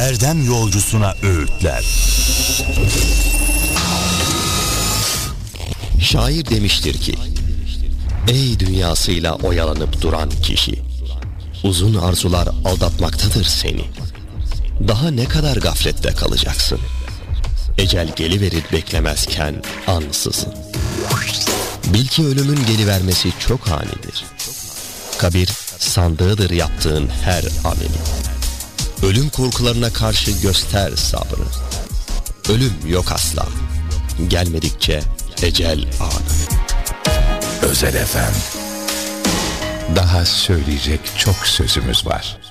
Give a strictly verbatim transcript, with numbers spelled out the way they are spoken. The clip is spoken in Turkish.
erdem yolcusuna öğütler. Şair demiştir ki, ey dünyasıyla oyalanıp duran kişi, uzun arzular aldatmaktadır seni. Daha ne kadar gaflette kalacaksın? Ecel geliverir beklemezken ansızın. Bil ki ölümün gelivermesi çok anidir. Kabir sandığıdır yaptığın her ameli. Ölüm korkularına karşı göster sabrı. Ölüm yok asla. Gelmedikçe ecel anı. Özel F M. Daha söyleyecek çok sözümüz var.